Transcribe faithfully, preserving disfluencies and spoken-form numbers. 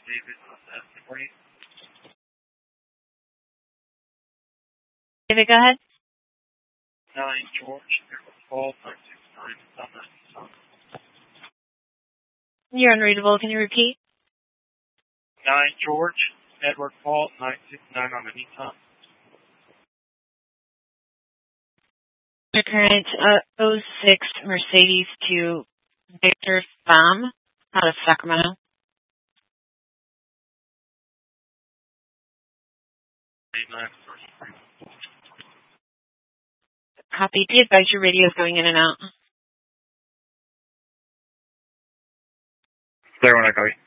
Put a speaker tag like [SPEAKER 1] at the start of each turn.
[SPEAKER 1] David, what's that for you?
[SPEAKER 2] David, go ahead.
[SPEAKER 1] Nine George, Edward Paul, nine six nine, on that Nissan.
[SPEAKER 2] You're unreadable. Can you repeat?
[SPEAKER 1] Nine George, Edward Paul, nine six nine on the Nissan.
[SPEAKER 2] Your current uh, oh six Mercedes to Victor Pham out of Sacramento. Copy. Be advised your radio is going in and out.
[SPEAKER 1] There when I copy.